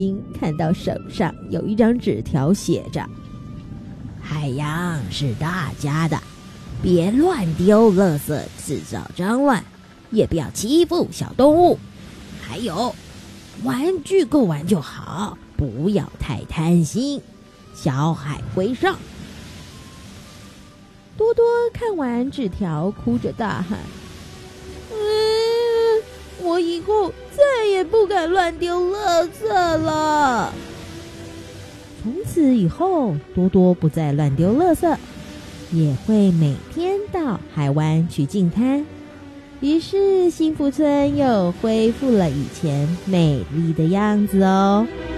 看到手上有一张纸条，写着：海洋是大家的，别乱丢垃圾制造脏乱，也不要欺负小动物，还有玩具够玩就好，不要太贪心，小海会上。多多看完纸条，哭着大喊：我以后再也不敢乱丢垃圾了。从此以后，多多不再乱丢垃圾，也会每天到海湾去净滩。于是幸福村又恢复了以前美丽的样子哦。